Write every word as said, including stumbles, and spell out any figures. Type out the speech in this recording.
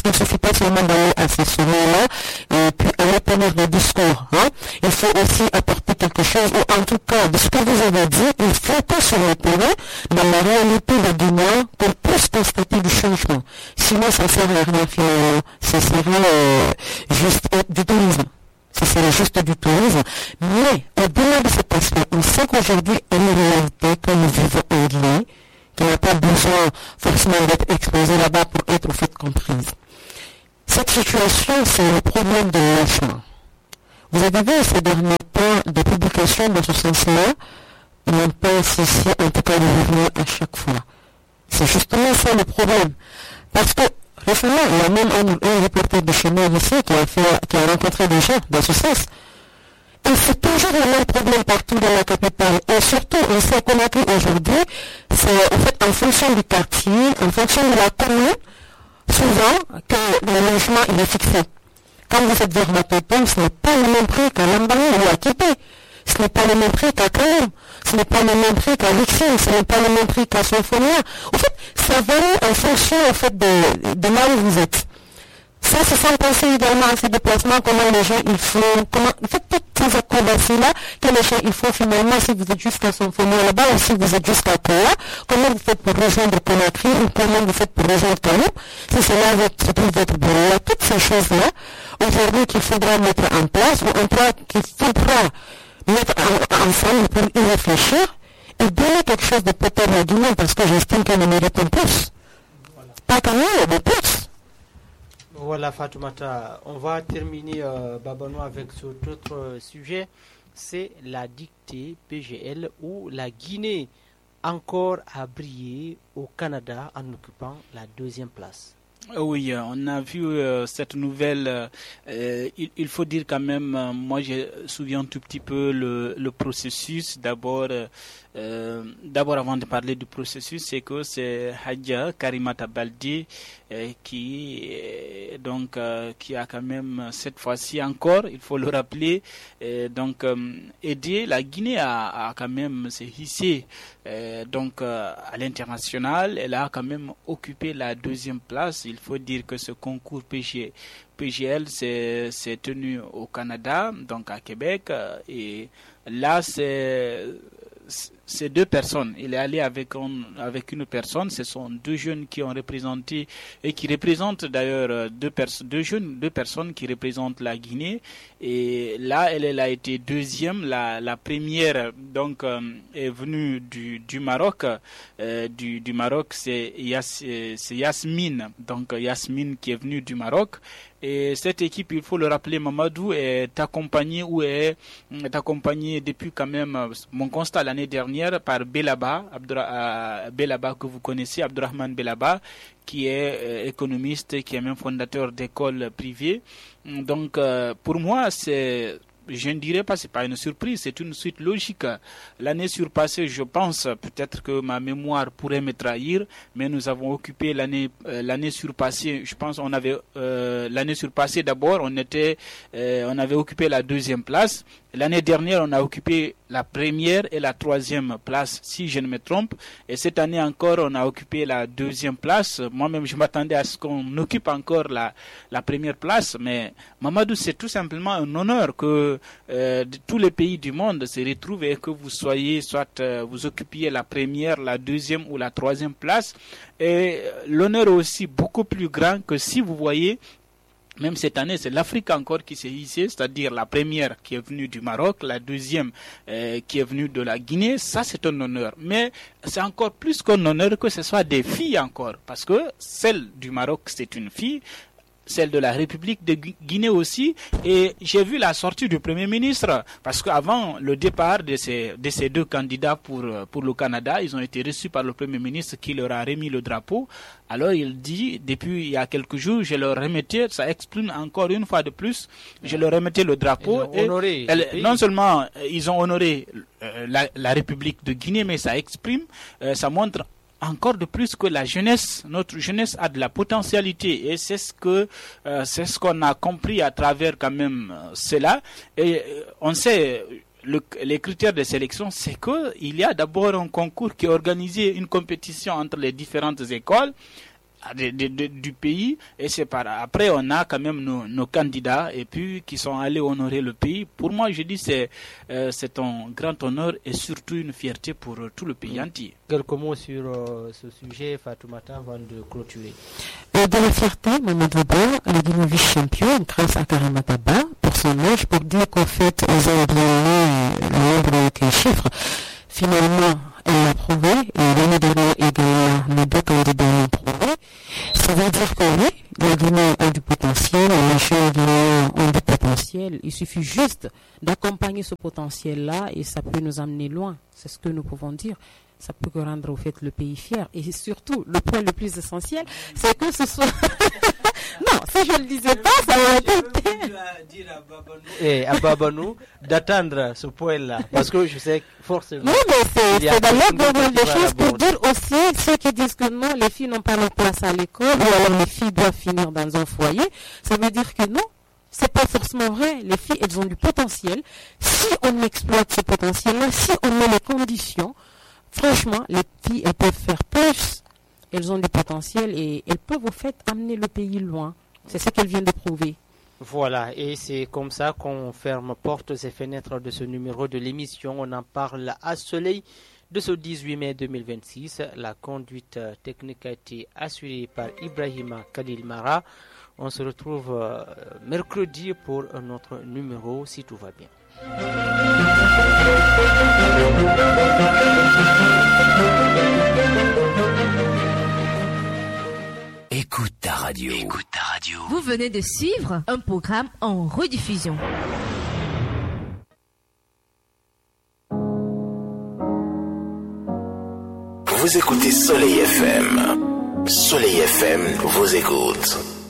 qu'il ne suffit pas seulement d'aller à ces sommets-là et puis aller tenir des discours. Hein. Il faut aussi apporter quelque chose, ou en tout cas, de ce que vous avez dit, il faut que sur le terrain, dans la réalité des Guinéens, qu'on puisse constater du changement. Sinon, ça ne sert à rien finalement. Ce serait euh, juste du tourisme. Ce serait juste du tourisme. Mais, au-delà de cet aspect, on sait qu'aujourd'hui, il y a une réalité que nous vivons en Guinée, qui n'a pas besoin forcément d'être exposée là-bas pour être au fait comprise. Cette situation, c'est le problème de logement. Vous avez vu ces derniers temps des publications dans ce sens-là, et on pense ici, en tout cas, de revenir à chaque fois. C'est justement ça le problème. Parce que, récemment, il y a même un, un reporter de chez nous ici qui a, fait, qui a rencontré des gens dans ce sens. Et c'est toujours le même problème partout dans la capitale. Et surtout, on s'est connecté aujourd'hui, c'est en fait en fonction du quartier, en fonction de la commune, souvent que le logement il est fixé. Quand vous êtes vers Matopom, ce n'est pas le même prix qu'à Lambané ou à Képé. Ce n'est pas le même prix qu'à Kalam. Ce n'est pas le même prix qu'à Lixin. Ce n'est pas le même prix qu'à Sofonia. En fait, ça varie en fonction en fait, de, de là où vous êtes. Ça, c'est sans penser également à ces déplacements, comment les gens ils font, comment, en fait, toutes ces acrobaties-là, que les gens ils font finalement, si vous êtes jusqu'à Sofonia là-bas, ou si vous êtes jusqu'à Kola, comment vous faites pour rejoindre Conakry, ou comment vous faites pour rejoindre Kalou, si c'est là votre, se trouve votre bureau, là, toutes ces choses-là, aujourd'hui qu'il faudra mettre en place, ou en tout cas qu'il faudra mettre en, ensemble pour y réfléchir, et donner quelque chose de peut-être à Guinée, parce que j'estime qu'elle mérite un plus. Voilà. Pas quand même, mais plus. Voilà Fatoumata, on va terminer euh, Babano avec cet autre euh, sujet, c'est la dictée P G L où la Guinée encore a brillé au Canada en occupant la deuxième place. Oui, on a vu euh, cette nouvelle. Euh, il, il faut dire quand même, euh, moi je me souviens un tout petit peu le, le processus. D'abord, euh, d'abord avant de parler du processus, c'est que c'est Hadja Karimata Baldi euh, qui euh, donc euh, qui a quand même cette fois-ci encore, il faut le rappeler, euh, donc euh, aidé la Guinée à, à quand même se hisser euh, donc euh, à l'international. Elle a quand même occupé la deuxième place. Il faut dire que ce concours P G, P G L s'est, s'est tenu au Canada, donc à Québec, et là c'est ces deux personnes. Il est allé avec, un, avec une personne. Ce sont deux jeunes qui ont représenté et qui représentent d'ailleurs deux, pers- deux jeunes, deux personnes qui représentent la Guinée. Et là, elle, elle a été deuxième. La, la première donc euh, est venue du, du Maroc. Euh, du, du Maroc, c'est, Yas, c'est Yasmine. Donc Yasmine qui est venue du Maroc. Et cette équipe, il faut le rappeler, Mamadou, est accompagnée ou est, est accompagnée depuis quand même, mon constat l'année dernière, par Belaba, Abdura, Belaba que vous connaissez, Abdurrahman Belaba, qui est euh, économiste, qui est même fondateur d'écoles privées. Donc, euh, pour moi, c'est... Je ne dirais pas, c'est pas une surprise, c'est une suite logique. L'année surpassée, je pense, peut-être que ma mémoire pourrait me trahir, mais nous avons occupé l'année euh, l'année surpassée. Je pense on avait euh, l'année surpassée d'abord, on était, euh, on avait occupé la deuxième place. L'année dernière, on a occupé la première et la troisième place, si je ne me trompe. Et cette année encore, on a occupé la deuxième place. Moi-même, je m'attendais à ce qu'on occupe encore la, la première place. Mais Mamadou, c'est tout simplement un honneur que euh, de tous les pays du monde se retrouvent et que vous soyez, soit euh, vous occupiez la première, la deuxième ou la troisième place. Et l'honneur est aussi beaucoup plus grand que si vous voyez. Même cette année, c'est l'Afrique encore qui s'est hissée, c'est-à-dire la première qui est venue du Maroc, la deuxième euh, qui est venue de la Guinée. Ça, c'est un honneur. Mais c'est encore plus qu'un honneur que ce soit des filles encore, parce que celle du Maroc, c'est une fille. Celle de la République de Guinée aussi, et j'ai vu la sortie du Premier ministre, parce qu'avant le départ de ces, de ces deux candidats pour, pour le Canada, ils ont été reçus par le Premier ministre qui leur a remis le drapeau. Alors il dit, depuis il y a quelques jours, je leur remettais, ça exprime encore une fois de plus, je leur remettais le drapeau. Et honoré, elle, non seulement ils ont honoré euh, la, la République de Guinée, mais ça exprime, euh, ça montre encore de plus que la jeunesse, notre jeunesse a de la potentialité, et c'est ce que euh, c'est ce qu'on a compris à travers quand même euh, cela. Et euh, on sait le, les critères de sélection, c'est que il y a d'abord un concours qui est organisé, une compétition entre les différentes écoles. de, de, de, du pays, et c'est par après on a quand même nos, nos candidats et puis qui sont allés honorer le pays. Pour moi, je dis c'est euh, c'est un grand honneur et surtout une fierté pour euh, tout le pays mmh. entier. Quelques mots sur euh, ce sujet, Fatoumata, avant de clôturer. Et de la fierté, Mamadou Ba, le Guinée vice-champion grâce à Karamataba pour son âge, pour dire qu'en fait ils ont gagné le nombre avec les chiffres. Finalement, elle l'a prouvé, et l'année dernière également, les deux candidats l'ont prouvé. Ça veut dire que oui, la Guinée a du potentiel, les jeunes Guinéens ont du potentiel. Il suffit juste d'accompagner ce potentiel-là et ça peut nous amener loin. C'est ce que nous pouvons dire. Ça peut que rendre au fait le pays fier. Et surtout, le point le plus essentiel, c'est que ce soit... non, ça je ne le disais pas, ça aurait été... Et à Babanou d'attendre ce point-là, parce que je sais forcément... Oui, mais c'est, c'est d'ailleurs de des choses pour dire aussi, ceux qui disent que non, les filles n'ont pas leur place à l'école, ou alors les filles doivent finir dans un foyer, ça veut dire que non. C'est pas forcément vrai. Les filles, elles ont du potentiel. Si on exploite ce potentiel-là, si on met les conditions, franchement, les filles, elles peuvent faire plus. Elles ont du potentiel et elles peuvent, au fait, amener le pays loin. C'est ce qu'elles viennent de prouver. Voilà, et c'est comme ça qu'on ferme portes et fenêtres de ce numéro de l'émission. On en parle à Soleil de ce dix-huit mai deux mille vingt-six. La conduite technique a été assurée par Ibrahima Khalil Mara. On se retrouve euh, mercredi pour un autre numéro, si tout va bien. Écoute ta radio. Écoute ta radio. Vous venez de suivre un programme en rediffusion. Vous écoutez Soleil F M. Soleil F M vous écoute.